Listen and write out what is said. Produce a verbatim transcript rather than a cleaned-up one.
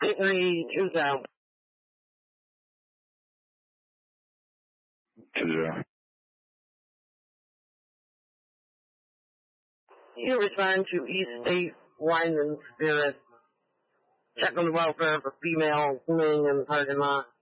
eight three two thousand. two zero. You respond to East State Wine and Spirit. Check on the welfare for female fleeing in the parking lot.